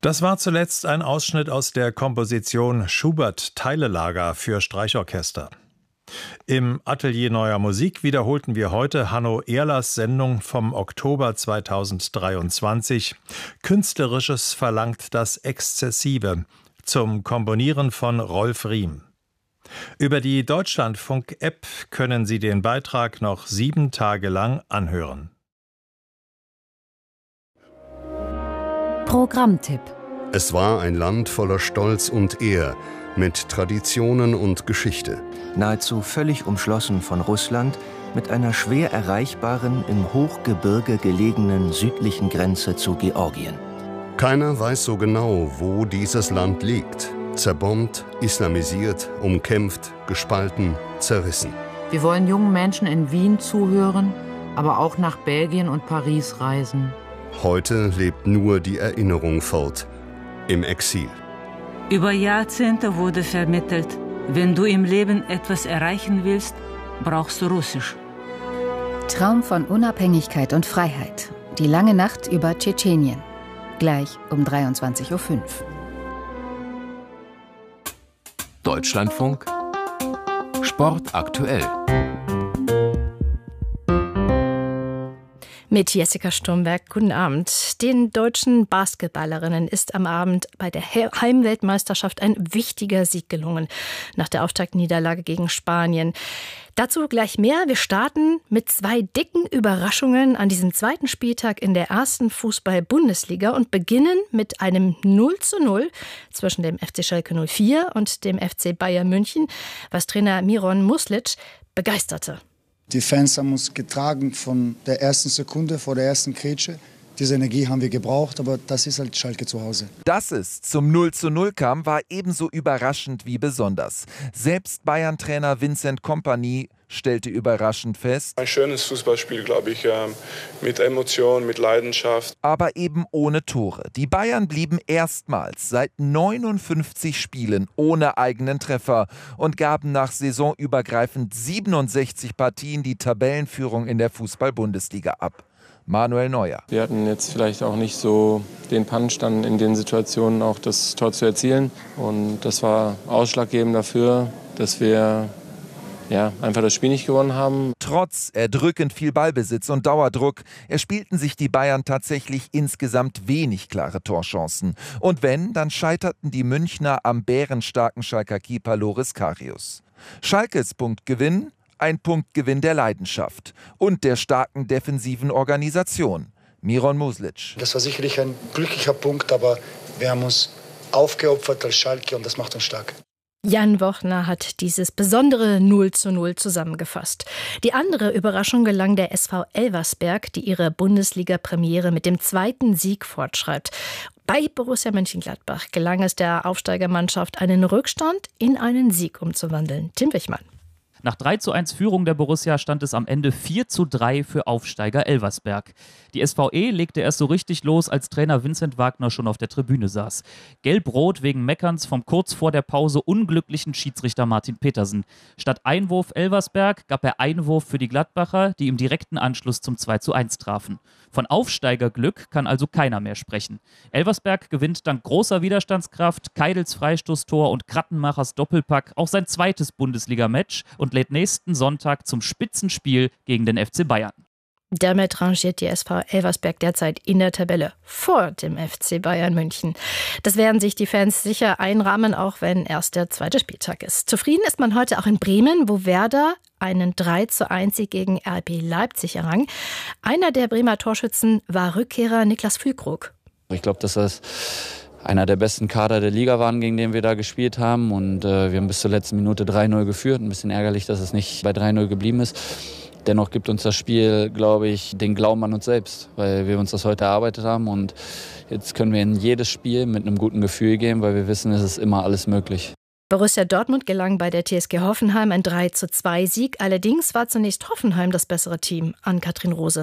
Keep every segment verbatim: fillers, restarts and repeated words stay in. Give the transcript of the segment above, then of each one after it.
Das war zuletzt ein Ausschnitt aus der Komposition Schubert Teilelager für Streichorchester. Im Atelier Neuer Musik wiederholten wir heute Hanno Ehrlers Sendung vom Oktober zweitausenddreiundzwanzig. Künstlerisches verlangt das Exzessive zum Komponieren von Rolf Riem. Über die Deutschlandfunk-App können Sie den Beitrag noch sieben Tage lang anhören. Programmtipp. Es war ein Land voller Stolz und Ehr, mit Traditionen und Geschichte. Nahezu völlig umschlossen von Russland, mit einer schwer erreichbaren, im Hochgebirge gelegenen südlichen Grenze zu Georgien. Keiner weiß so genau, wo dieses Land liegt. Zerbombt, islamisiert, umkämpft, gespalten, zerrissen. Wir wollen jungen Menschen in Wien zuhören, aber auch nach Belgien und Paris reisen. Heute lebt nur die Erinnerung fort, im Exil. Über Jahrzehnte wurde vermittelt, wenn du im Leben etwas erreichen willst, brauchst du Russisch. Traum von Unabhängigkeit und Freiheit. Die lange Nacht über Tschetschenien. Gleich um dreiundzwanzig Uhr fünf. Deutschlandfunk Sport aktuell. Mit Jessica Sturmberg, guten Abend. Den deutschen Basketballerinnen ist am Abend bei der Heimweltmeisterschaft ein wichtiger Sieg gelungen, nach der Auftaktniederlage gegen Spanien. Dazu gleich mehr. Wir starten mit zwei dicken Überraschungen an diesem zweiten Spieltag in der ersten Fußball-Bundesliga und beginnen mit einem null zu null zwischen dem F C Schalke null vier und dem F C Bayern München, was Trainer Miron Muslic begeisterte. Die Fans haben uns getragen von der ersten Sekunde, vor der ersten Grätsche. Diese Energie haben wir gebraucht, aber das ist halt Schalke zu Hause. Dass es zum null zu null kam, war ebenso überraschend wie besonders. Selbst Bayern-Trainer Vincent Kompany stellte überraschend fest: Ein schönes Fußballspiel, glaube ich, mit Emotion, mit Leidenschaft. Aber eben ohne Tore. Die Bayern blieben erstmals seit neunundfünfzig Spielen ohne eigenen Treffer und gaben nach saisonübergreifend siebenundsechzig Partien die Tabellenführung in der Fußball-Bundesliga ab. Manuel Neuer. Wir hatten jetzt vielleicht auch nicht so den Punch, dann in den Situationen auch das Tor zu erzielen. Und das war ausschlaggebend dafür, dass wir ja, einfach das Spiel nicht gewonnen haben. Trotz erdrückend viel Ballbesitz und Dauerdruck erspielten sich die Bayern tatsächlich insgesamt wenig klare Torchancen. Und wenn, dann scheiterten die Münchner am bärenstarken Schalker Keeper Loris Karius. Schalkes Punktgewinn? Ein Punktgewinn der Leidenschaft und der starken defensiven Organisation. Miron Muslic. Das war sicherlich ein glücklicher Punkt, aber wir haben uns aufgeopfert als Schalke und das macht uns stark. Jan Wochner hat dieses besondere null zu null zusammengefasst. Die andere Überraschung gelang der S V Elversberg, die ihre Bundesliga-Premiere mit dem zweiten Sieg fortschreibt. Bei Borussia Mönchengladbach gelang es der Aufsteigermannschaft, einen Rückstand in einen Sieg umzuwandeln. Tim Wichmann. Nach drei zu eins Führung der Borussia stand es am Ende vier zu drei für Aufsteiger Elversberg. Die S V E legte erst so richtig los, als Trainer Vincent Wagner schon auf der Tribüne saß. Gelb-Rot wegen Meckerns vom kurz vor der Pause unglücklichen Schiedsrichter Martin Petersen. Statt Einwurf Elversberg gab er Einwurf für die Gladbacher, die im direkten Anschluss zum zwei zu eins trafen. Von Aufsteigerglück kann also keiner mehr sprechen. Elversberg gewinnt dank großer Widerstandskraft, Keidels Freistoßtor und Krattenmachers Doppelpack auch sein zweites Bundesliga-Match und lädt nächsten Sonntag zum Spitzenspiel gegen den F C Bayern. Damit rangiert die S V Elversberg derzeit in der Tabelle vor dem F C Bayern München. Das werden sich die Fans sicher einrahmen, auch wenn erst der zweite Spieltag ist. Zufrieden ist man heute auch in Bremen, wo Werder einen drei zu eins Sieg gegen R B Leipzig errang. Einer der Bremer Torschützen war Rückkehrer Niklas Füllkrug. Ich glaube, dass das einer der besten Kader der Liga waren, gegen den wir da gespielt haben. Und äh, wir haben bis zur letzten Minute drei null geführt. Ein bisschen ärgerlich, dass es nicht bei drei null geblieben ist. Dennoch gibt uns das Spiel, glaube ich, den Glauben an uns selbst, weil wir uns das heute erarbeitet haben. Und jetzt können wir in jedes Spiel mit einem guten Gefühl gehen, weil wir wissen, es ist immer alles möglich. Borussia Dortmund gelang bei der T S G Hoffenheim ein drei zu zwei Sieg. Allerdings war zunächst Hoffenheim das bessere Team. Ann-Kathrin Rose.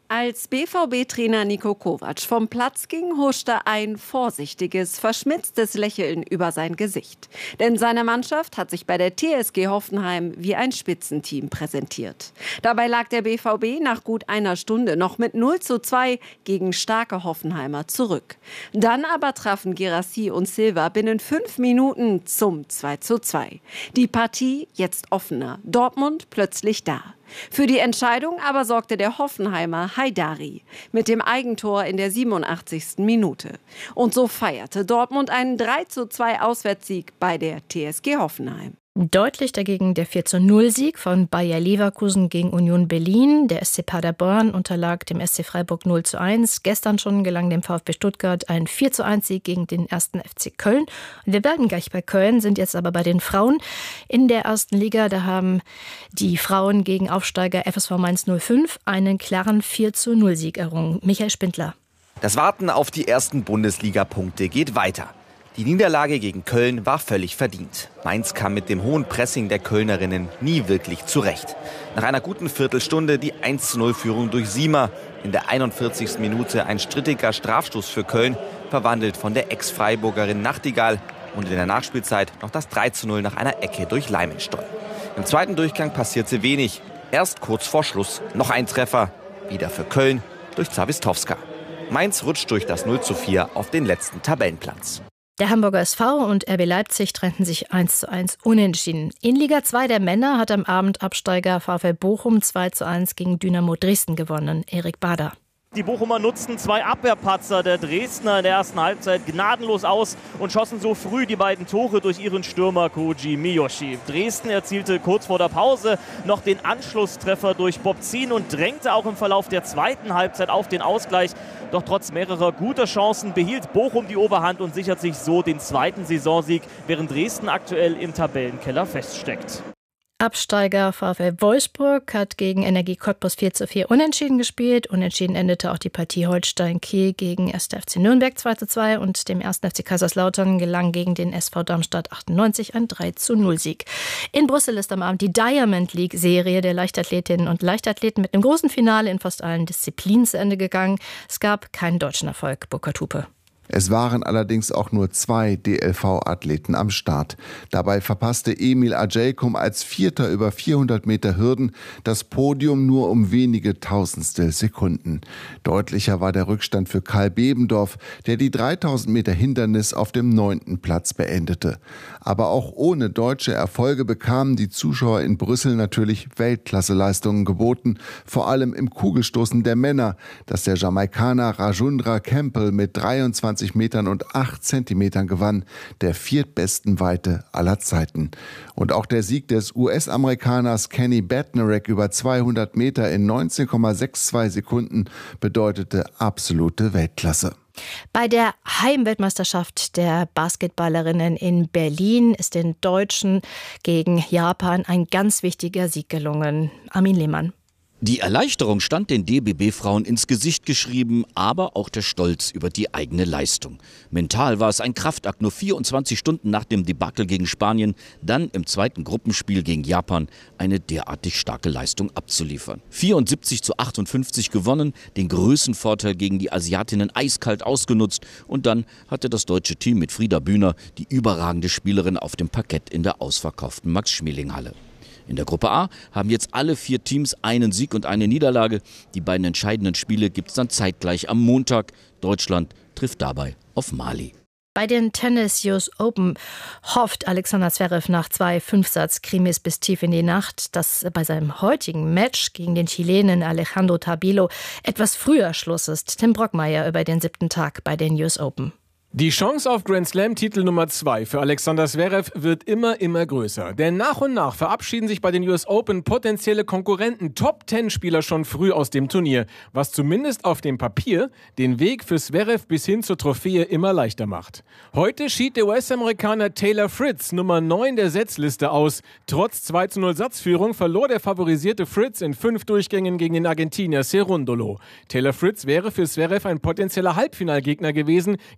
Als B V B-Trainer Niko Kovac vom Platz ging, huschte ein vorsichtiges, verschmitztes Lächeln über sein Gesicht. Denn seine Mannschaft hat sich bei der T S G Hoffenheim wie ein Spitzenteam präsentiert. Dabei lag der B V B nach gut einer Stunde noch mit null zu zwei gegen starke Hoffenheimer zurück. Dann aber trafen Guirassy und Silva binnen fünf Minuten zum zwei zu zwei. Die Partie jetzt offener, Dortmund plötzlich da. Für die Entscheidung aber sorgte der Hoffenheimer Haidari mit dem Eigentor in der siebenundachtzigsten Minute. Und so feierte Dortmund einen drei zu zwei Auswärtssieg bei der T S G Hoffenheim. Deutlich dagegen der vier zu null Sieg von Bayer Leverkusen gegen Union Berlin. Der S C Paderborn unterlag dem S C Freiburg null zu eins. Gestern schon gelang dem VfB Stuttgart ein vier zu eins Sieg gegen den ersten F C Köln. Und wir bleiben gleich bei Köln, sind jetzt aber bei den Frauen. In der ersten Liga, da haben die Frauen gegen Aufsteiger F S V Mainz null fünf einen klaren vier zu null Sieg errungen. Michael Spindler. Das Warten auf die ersten Bundesliga-Punkte geht weiter. Die Niederlage gegen Köln war völlig verdient. Mainz kam mit dem hohen Pressing der Kölnerinnen nie wirklich zurecht. Nach einer guten Viertelstunde die eins zu null Führung durch Siemer. In der einundvierzigsten Minute ein strittiger Strafstoß für Köln, verwandelt von der Ex-Freiburgerin Nachtigall. Und in der Nachspielzeit noch das drei zu null nach einer Ecke durch Leimenstol. Im zweiten Durchgang passierte wenig. Erst kurz vor Schluss noch ein Treffer. Wieder für Köln durch Zawistowska. Mainz rutscht durch das null zu vier auf den letzten Tabellenplatz. Der Hamburger S V und R B Leipzig trennten sich eins zu eins unentschieden. In Liga zwei der Männer hat am Abend Absteiger VfL Bochum zwei zu eins gegen Dynamo Dresden gewonnen. Erik Bader. Die Bochumer nutzten zwei Abwehrpatzer der Dresdner in der ersten Halbzeit gnadenlos aus und schossen so früh die beiden Tore durch ihren Stürmer Koji Miyoshi. Dresden erzielte kurz vor der Pause noch den Anschlusstreffer durch Bobzin und drängte auch im Verlauf der zweiten Halbzeit auf den Ausgleich. Doch trotz mehrerer guter Chancen behielt Bochum die Oberhand und sichert sich so den zweiten Saisonsieg, während Dresden aktuell im Tabellenkeller feststeckt. Absteiger VfL Wolfsburg hat gegen Energie Cottbus vier zu vier unentschieden gespielt. Unentschieden endete auch die Partie Holstein-Kiel gegen erster F C Nürnberg zwei zu zwei und dem ersten F C Kaiserslautern gelang gegen den S V Darmstadt achtundneunzig ein drei zu null Sieg. In Brüssel ist am Abend die Diamond League-Serie der Leichtathletinnen und Leichtathleten mit einem großen Finale in fast allen Disziplinen zu Ende gegangen. Es gab keinen deutschen Erfolg. Burkhard Hupe. Es waren allerdings auch nur zwei D L V-Athleten am Start. Dabei verpasste Emil Ajaykum als Vierter über vierhundert Meter Hürden das Podium nur um wenige Tausendstel Sekunden. Deutlicher war der Rückstand für Karl Bebendorf, der die dreitausend Meter Hindernis auf dem neunten Platz beendete. Aber auch ohne deutsche Erfolge bekamen die Zuschauer in Brüssel natürlich Weltklasseleistungen geboten, vor allem im Kugelstoßen der Männer, das der Jamaikaner Rajundra Campbell mit dreiundzwanzig Metern und acht Zentimetern gewann, der viertbesten Weite aller Zeiten. Und auch der Sieg des U S-Amerikaners Kenny Bednarek über zweihundert Meter in neunzehn Komma zweiundsechzig Sekunden bedeutete absolute Weltklasse. Bei der Heimweltmeisterschaft der Basketballerinnen in Berlin ist den Deutschen gegen Japan ein ganz wichtiger Sieg gelungen. Armin Lehmann. Die Erleichterung stand den D B B-Frauen ins Gesicht geschrieben, aber auch der Stolz über die eigene Leistung. Mental war es ein Kraftakt, nur vierundzwanzig Stunden nach dem Debakel gegen Spanien, dann im zweiten Gruppenspiel gegen Japan eine derartig starke Leistung abzuliefern. vierundsiebzig zu achtundfünfzig gewonnen, den Größenvorteil gegen die Asiatinnen eiskalt ausgenutzt und dann hatte das deutsche Team mit Frieda Bühner die überragende Spielerin auf dem Parkett in der ausverkauften Max-Schmeling-Halle. In der Gruppe A haben jetzt alle vier Teams einen Sieg und eine Niederlage. Die beiden entscheidenden Spiele gibt es dann zeitgleich am Montag. Deutschland trifft dabei auf Mali. Bei den Tennis U S Open hofft Alexander Zverev nach zwei Fünfsatz-Krimis bis tief in die Nacht, dass bei seinem heutigen Match gegen den Chilenen Alejandro Tabilo etwas früher Schluss ist. Tim Brockmeier über den siebten Tag bei den U S Open. Die Chance auf Grand Slam-Titel Nummer zwei für Alexander Zverev wird immer, immer größer. Denn nach und nach verabschieden sich bei den U S Open potenzielle Konkurrenten, Top-Zehn-Spieler schon früh aus dem Turnier, was zumindest auf dem Papier den Weg für Zverev bis hin zur Trophäe immer leichter macht. Heute schied der U S-Amerikaner Taylor Fritz, Nummer neun der Setzliste, aus. Trotz zwei zu null Satzführung verlor der favorisierte Fritz in fünf Durchgängen gegen den Argentinier Cerundolo. Taylor Fritz wäre für Zverev ein potenzieller Halbfinalgegner gewesen, gleichzeitig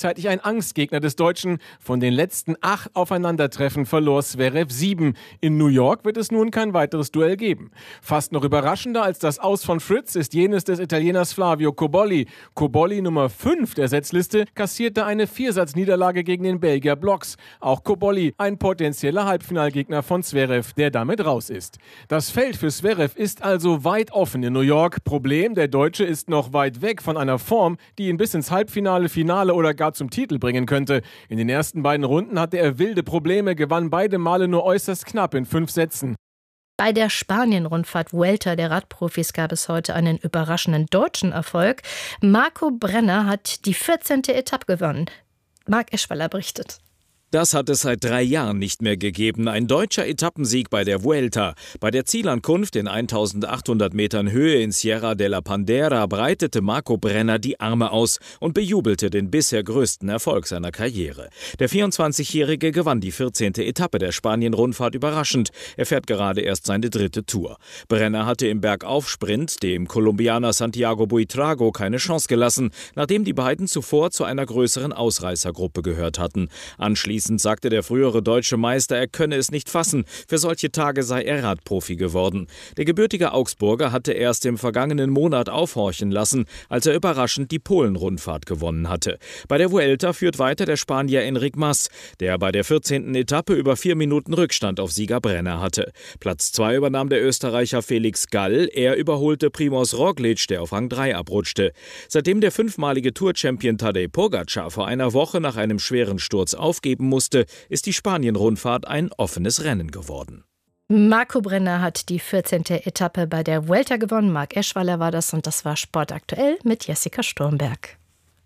gleichzeitig ein Angstgegner des Deutschen. Von den letzten acht Aufeinandertreffen verlor Zverev sieben. In New York wird es nun kein weiteres Duell geben. Fast noch überraschender als das Aus von Fritz ist jenes des Italieners Flavio Cobolli. Cobolli, Nummer fünf der Setzliste, kassierte eine Viersatzniederlage gegen den Belgier Blocks. Auch Cobolli, ein potenzieller Halbfinalgegner von Zverev, der damit raus ist. Das Feld für Zverev ist also weit offen in New York. Problem, der Deutsche ist noch weit weg von einer Form, die ihn bis ins Halbfinale, Finale oder gar zum Titel bringen könnte. In den ersten beiden Runden hatte er wilde Probleme, gewann beide Male nur äußerst knapp in fünf Sätzen. Bei der Spanien-Rundfahrt Vuelta der Radprofis gab es heute einen überraschenden deutschen Erfolg. Marco Brenner hat die vierzehnte Etappe gewonnen. Marc Eschwaller berichtet. Das hat es seit drei Jahren nicht mehr gegeben. Ein deutscher Etappensieg bei der Vuelta. Bei der Zielankunft in eintausendachthundert Metern Höhe in Sierra de la Pandera breitete Marco Brenner die Arme aus und bejubelte den bisher größten Erfolg seiner Karriere. Der vierundzwanzigjährige gewann die vierzehnte Etappe der Spanien-Rundfahrt überraschend. Er fährt gerade erst seine dritte Tour. Brenner hatte im Bergaufsprint dem Kolumbianer Santiago Buitrago keine Chance gelassen, nachdem die beiden zuvor zu einer größeren Ausreißergruppe gehört hatten. Anschließend sagte der frühere deutsche Meister, er könne es nicht fassen. Für solche Tage sei er Radprofi geworden. Der gebürtige Augsburger hatte erst im vergangenen Monat aufhorchen lassen, als er überraschend die Polen-Rundfahrt gewonnen hatte. Bei der Vuelta führt weiter der Spanier Enric Mas, der bei der vierzehnten Etappe über vier Minuten Rückstand auf Sieger Brenner hatte. Platz zwei übernahm der Österreicher Felix Gall. Er überholte Primož Roglič, der auf Rang drei abrutschte. Seitdem der fünfmalige Tour-Champion Tadej Pogačar vor einer Woche nach einem schweren Sturz aufgeben musste, ist die Spanien-Rundfahrt ein offenes Rennen geworden. Marco Brenner hat die vierzehnte Etappe bei der Vuelta gewonnen. Marc Eschwaller war das und das war Sport aktuell mit Jessica Sturmberg.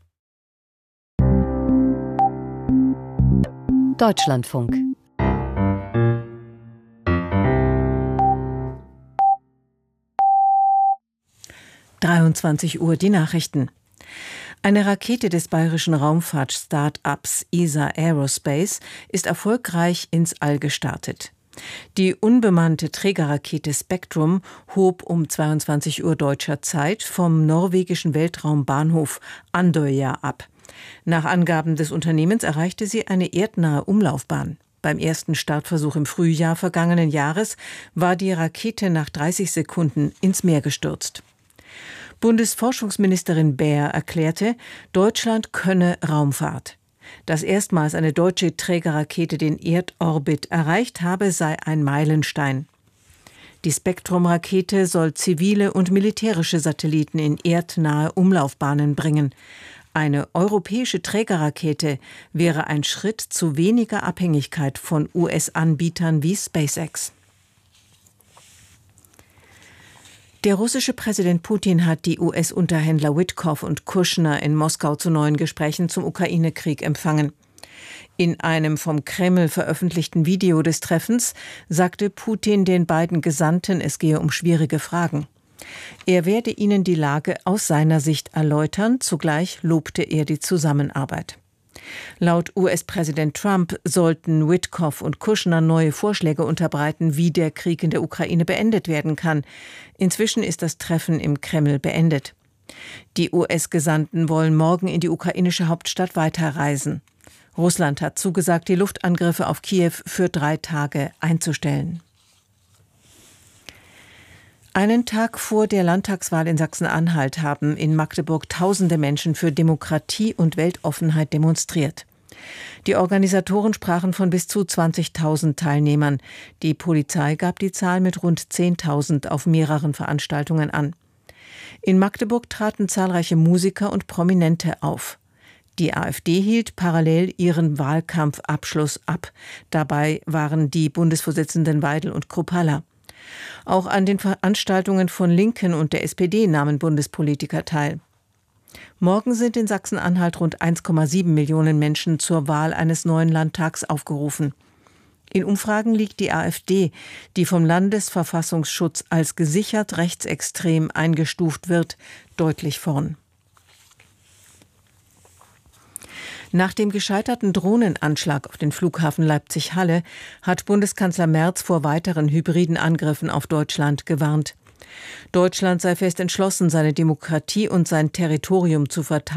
Deutschlandfunk. dreiundzwanzig Uhr die Nachrichten. Eine Rakete des bayerischen Raumfahrt-Start-ups E S A Aerospace ist erfolgreich ins All gestartet. Die unbemannte Trägerrakete Spektrum hob um zweiundzwanzig Uhr deutscher Zeit vom norwegischen Weltraumbahnhof Andøya ab. Nach Angaben des Unternehmens erreichte sie eine erdnahe Umlaufbahn. Beim ersten Startversuch im Frühjahr vergangenen Jahres war die Rakete nach dreißig Sekunden ins Meer gestürzt. Bundesforschungsministerin Baer erklärte, Deutschland könne Raumfahrt. Dass erstmals eine deutsche Trägerrakete den Erdorbit erreicht habe, sei ein Meilenstein. Die Spektrum-Rakete soll zivile und militärische Satelliten in erdnahe Umlaufbahnen bringen. Eine europäische Trägerrakete wäre ein Schritt zu weniger Abhängigkeit von U S-Anbietern wie SpaceX. Der russische Präsident Putin hat die U S-Unterhändler Witkoff und Kushner in Moskau zu neuen Gesprächen zum Ukraine-Krieg empfangen. In einem vom Kreml veröffentlichten Video des Treffens sagte Putin den beiden Gesandten, es gehe um schwierige Fragen. Er werde ihnen die Lage aus seiner Sicht erläutern, zugleich lobte er die Zusammenarbeit. Laut U S-Präsident Trump sollten Witkoff und Kushner neue Vorschläge unterbreiten, wie der Krieg in der Ukraine beendet werden kann. Inzwischen ist das Treffen im Kreml beendet. Die U S-Gesandten wollen morgen in die ukrainische Hauptstadt weiterreisen. Russland hat zugesagt, die Luftangriffe auf Kiew für drei Tage einzustellen. Einen Tag vor der Landtagswahl in Sachsen-Anhalt haben in Magdeburg tausende Menschen für Demokratie und Weltoffenheit demonstriert. Die Organisatoren sprachen von bis zu zwanzigtausend Teilnehmern. Die Polizei gab die Zahl mit rund zehntausend auf mehreren Veranstaltungen an. In Magdeburg traten zahlreiche Musiker und Prominente auf. Die AfD hielt parallel ihren Wahlkampfabschluss ab. Dabei waren die Bundesvorsitzenden Weidel und Kruppalla. Auch an den Veranstaltungen von Linken und der S P D nahmen Bundespolitiker teil. Morgen sind in Sachsen-Anhalt rund eins Komma sieben Millionen Menschen zur Wahl eines neuen Landtags aufgerufen. In Umfragen liegt die AfD, die vom Landesverfassungsschutz als gesichert rechtsextrem eingestuft wird, deutlich vorn. Nach dem gescheiterten Drohnenanschlag auf den Flughafen Leipzig-Halle hat Bundeskanzler Merz vor weiteren hybriden Angriffen auf Deutschland gewarnt. Deutschland sei fest entschlossen, seine Demokratie und sein Territorium zu verteidigen.